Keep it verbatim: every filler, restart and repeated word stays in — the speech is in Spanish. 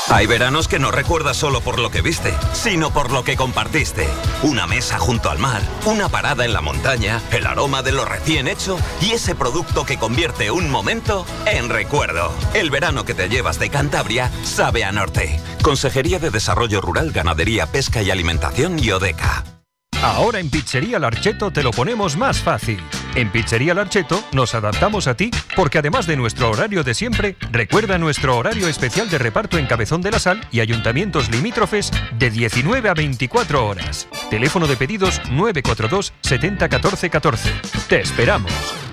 Hay veranos que no recuerdas solo por lo que viste, sino por lo que compartiste. Una mesa junto al mar, una parada en la montaña, el aroma de lo recién hecho y ese producto que convierte un momento en recuerdo. El verano que te llevas de Cantabria sabe a norte. Consejería de Desarrollo Rural, Ganadería, Pesca y Alimentación y Odeca. Ahora en Pizzería Larcheto te lo ponemos más fácil. En Pizzería Larcheto nos adaptamos a ti porque además de nuestro horario de siempre, recuerda nuestro horario especial de reparto en Cabezón de la Sal y ayuntamientos limítrofes de diecinueve a veinticuatro horas. Teléfono de pedidos nueve cuatro dos setenta catorce catorce. Te esperamos.